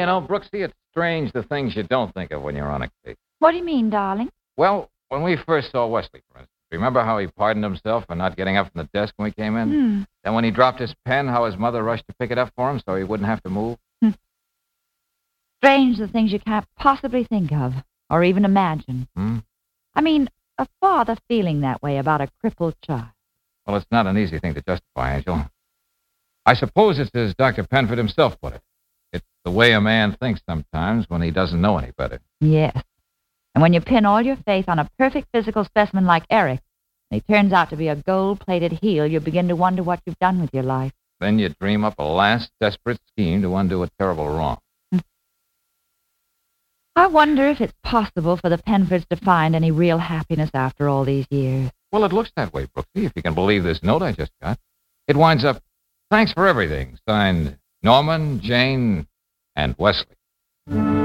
Brooksy, it's strange the things you don't think of when you're on a case. What do you mean, darling? Well, when we first saw Wesley, for instance, remember how he pardoned himself for not getting up from the desk when we came in? Then when he dropped his pen, how his mother rushed to pick it up for him so he wouldn't have to move? Strange the things you can't possibly think of, or even imagine. I mean, a father feeling that way about a crippled child. Well, it's not an easy thing to justify, Angel. I suppose it's as Dr. Penford himself put it. It's the way a man thinks sometimes when he doesn't know any better. Yes. And when you pin all your faith on a perfect physical specimen like Eric, and he turns out to be a gold-plated heel, you begin to wonder what you've done with your life. Then you dream up a last desperate scheme to undo a terrible wrong. I wonder if it's possible for the Penfords to find any real happiness after all these years. Well, it looks that way, Brooksy, if you can believe this note I just got. It winds up, "Thanks for everything," signed Norman, Jane, and Wesley.